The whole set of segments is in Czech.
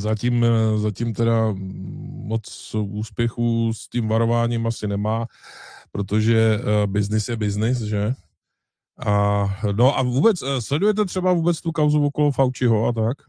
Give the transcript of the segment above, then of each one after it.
zatím teda moc úspěchů s tím varováním asi nemá, protože biznis je biznis, že? A vůbec, sledujete třeba vůbec tu kauzu okolo Fauciho a tak?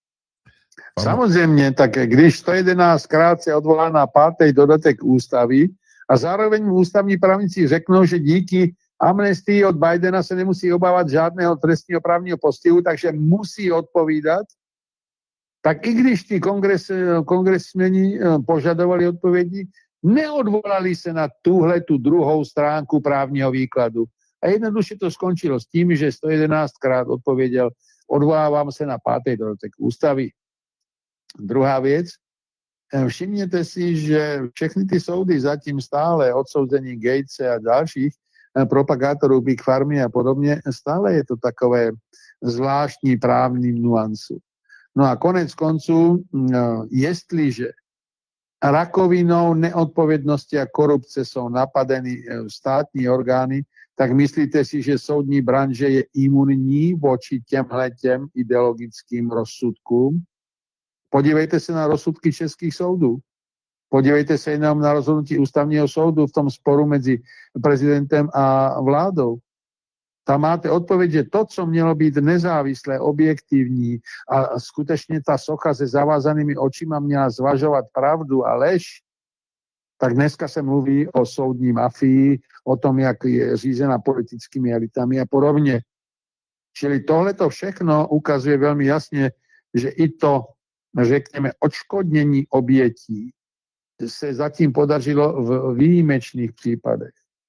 Samozřejmě, tak když 111krát se odvolá na 5. dodatek ústavy a zároveň v ústavní právníci řeknou, že díky amnestii od Bidena se nemusí obávat žádného trestního právního postihu, takže musí odpovídat, tak i když ti kongresmeni požadovali odpovědi, neodvolali se na tu druhou stránku právního výkladu. A jednoduše to skončilo s tím, že 111krát odpověděl, odvolávám se na 5. dodatek ústavy. Druhá věc, všimněte si, že všechny ty soudy zatím stále, odsouzení Gatese a dalších propagátorů Big Pharmy a podobně, stále je to takové zvláštní právní nuansu. No a konec konců, jestliže rakovinou neodpovědnosti a korupce jsou napadeny státní orgány, tak myslíte si, že soudní branže je imunní vůči těmhletěm ideologickým rozsudkům? Podívejte se na rozsudky českých soudů. Podívejte se jenom na rozhodnutí ústavního soudu v tom sporu mezi prezidentem a vládou. Tam máte odpověď, že to, co mělo být nezávislé, objektivní a skutečně ta socha se zavázanými očima měla zvažovat pravdu a lež, tak dneska se mluví o soudní mafii, o tom, jak je řízena politickými elitami a podobně. Čili tohleto všechno ukazuje velmi jasně, že i to, řekněme, odškodnění obětí se zatím podařilo v výjimečných případech.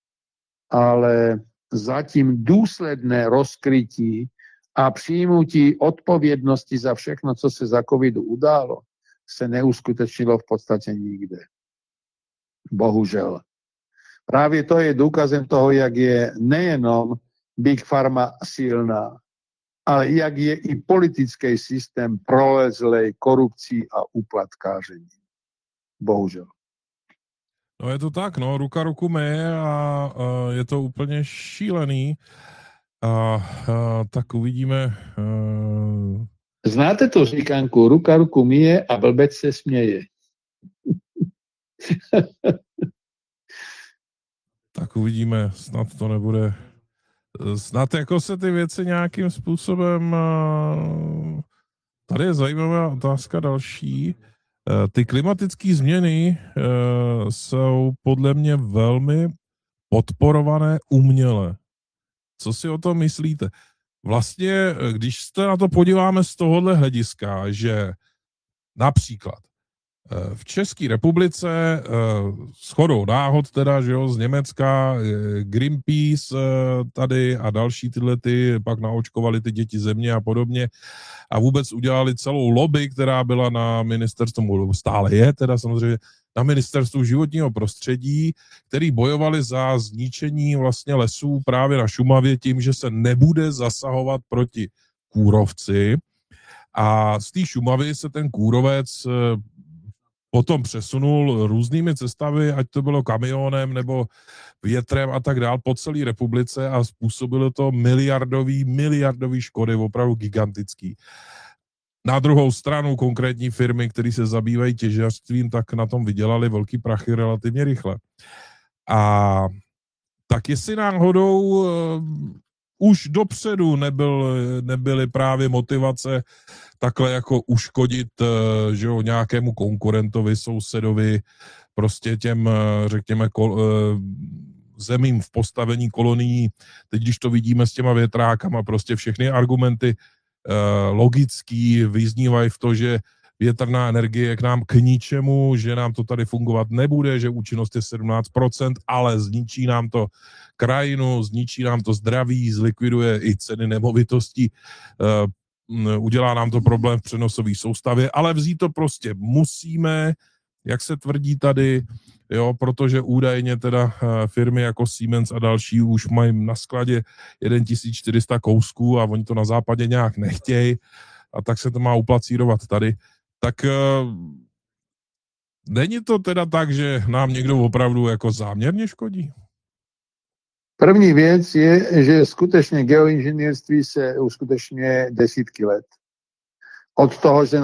Ale zatím důsledné rozkrytí a přijmutí odpovědnosti za všechno, co se za covidu událo, se neuskutečnilo v podstatě nikde. Bohužel. Právě to je důkazem toho, jak je nejenom Big Pharma silná, ale jak je i politický systém prolezlej korupcí a úplatkáření. Bohužel. No je to tak, no, ruka ruku myje a je to úplně šílený. Tak uvidíme. Znáte tu říkanku, ruka ruku myje a blbec se směje. Tak uvidíme, snad to nebude. Snad jako se ty věci nějakým způsobem. Tady je zajímavá otázka další. Ty klimatické změny jsou podle mě velmi podporované uměle. Co si o tom myslíte? Vlastně, když se na to podíváme z tohohle hlediska, že například v České republice shodou náhod teda, že jo, z Německa Greenpeace tady a další tyhle pak naočkovali ty děti země a podobně a vůbec udělali celou lobby, která byla na ministerstvu, stále je teda samozřejmě, na ministerstvu životního prostředí, který bojovali za zničení vlastně lesů právě na Šumavě tím, že se nebude zasahovat proti kůrovci a z té Šumavy se ten kůrovec potom přesunul různými cestami, ať to bylo kamionem nebo větrem a tak dál po celé republice a způsobilo to miliardový škody, opravdu gigantický. Na druhou stranu konkrétní firmy, které se zabývají těžařstvím, tak na tom vydělali velký prachy relativně rychle. A tak jestli náhodou už dopředu nebyly právě motivace takhle jako uškodit, že jo, nějakému konkurentovi, sousedovi, prostě těm, řekněme, zemím v postavení kolonií. Teď, když to vidíme s těma větrákama, prostě všechny argumenty logický vyznívají v to, že větrná energie je k nám k ničemu, že nám to tady fungovat nebude, že účinnost je 17%, ale zničí nám to krajinu, zničí nám to zdraví, zlikviduje i ceny nemovitostí, udělá nám to problém v přenosové soustavě, ale vzít to prostě musíme, jak se tvrdí tady, jo, protože údajně teda firmy jako Siemens a další už mají na skladě 1400 kousků a oni to na západě nějak nechtějí a tak se to má uplacírovat tady. Tak není to teda tak, že nám někdo opravdu jako záměrně škodí? První věc je, že skutečně geoinženýrství se uskutečňuje desítky let. Od toho, že